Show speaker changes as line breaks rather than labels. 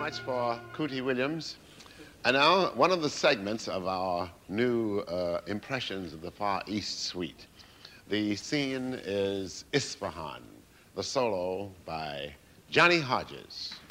much for Cootie Williams. And now, one of the segments of our new Impressions of the Far East suite. The scene is Isfahan, the solo by Johnny Hodges.